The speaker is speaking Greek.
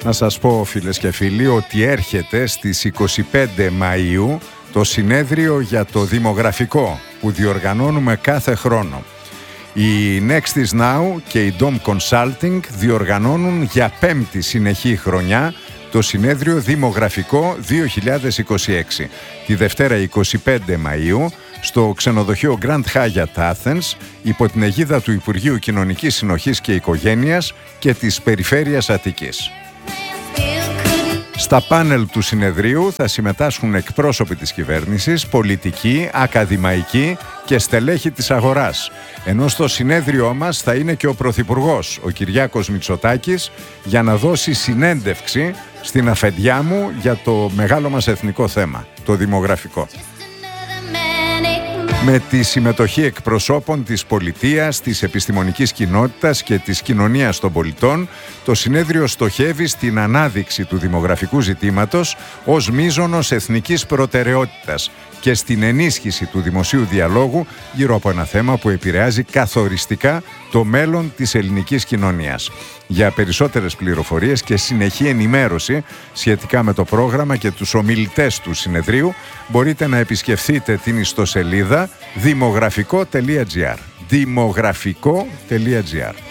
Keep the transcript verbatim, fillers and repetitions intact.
Να σας πω, φίλες και φίλοι, ότι έρχεται στις είκοσι πέντε Μαΐου το συνέδριο για το δημογραφικό που διοργανώνουμε κάθε χρόνο. Η Nextis Now και η Dom Consulting διοργανώνουν για πέμπτη συνεχή χρονιά το συνέδριο Δημογραφικό δύο χιλιάδες είκοσι έξι. Τη Δευτέρα είκοσι πέντε Μαΐου στο ξενοδοχείο Grand Hyatt Athens υπό την αιγίδα του Υπουργείου Κοινωνικής Συνοχής και Οικογένειας και της Περιφέρειας Αττικής. Στα πάνελ του συνεδρίου θα συμμετάσχουν εκπρόσωποι της κυβέρνησης, πολιτικοί, ακαδημαϊκοί και στελέχη της αγοράς. Ενώ στο συνέδριό μας θα είναι και ο Πρωθυπουργός, ο Κυριάκος Μητσοτάκης, για να δώσει συνέντευξη στην αφεντιά μου για το μεγάλο μας εθνικό θέμα, το δημογραφικό. Με τη συμμετοχή εκπροσώπων της πολιτείας, της επιστημονικής κοινότητας και της κοινωνίας των πολιτών, το συνέδριο στοχεύει στην ανάδειξη του δημογραφικού ζητήματος ως μείζωνος εθνικής προτεραιότητας και στην ενίσχυση του δημοσίου διαλόγου γύρω από ένα θέμα που επηρεάζει καθοριστικά το μέλλον της ελληνικής κοινωνίας. Για περισσότερες πληροφορίες και συνεχή ενημέρωση σχετικά με το πρόγραμμα και τους ομιλητές του συνεδρίου μπορείτε να επισκεφθείτε την ιστοσελίδα δημογραφικό τελεία τζι άρ. δημογραφικό τελεία τζι άρ.